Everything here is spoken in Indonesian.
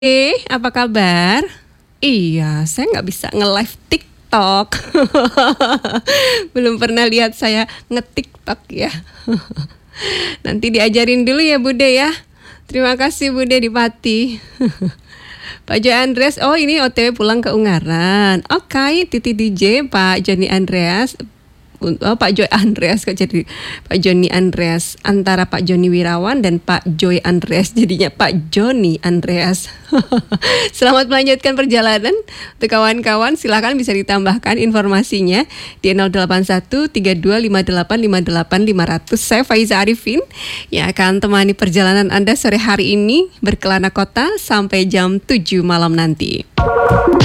Apa kabar? Iya, saya nggak bisa nge-live TikTok. Belum pernah lihat saya nge-TikTok ya. Nanti diajarin dulu ya Bude ya. Terima kasih Bude di Pati. Pak Joy Andreas, oh ini OTW pulang ke Ungaran. Oke, Titi DJ, Pak Joni Andreas. Oh, Pak Joy Andreas kok jadi Pak Joni Andreas, antara Pak Joni Wirawan dan Pak Joy Andreas jadinya Pak Joni Andreas. Selamat melanjutkan perjalanan. Untuk kawan-kawan silakan bisa ditambahkan informasinya di 08132585858 500. Saya Faiza Arifin yang akan temani perjalanan Anda sore hari ini berkelana kota sampai jam 7 malam nanti.